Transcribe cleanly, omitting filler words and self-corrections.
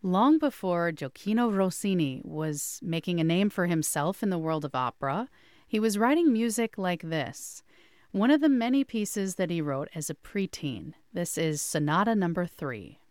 Long before Gioacchino Rossini was making a name for himself in the world of opera, he was writing music like this. One of the many pieces that he wrote as a preteen. This is Sonata number 3.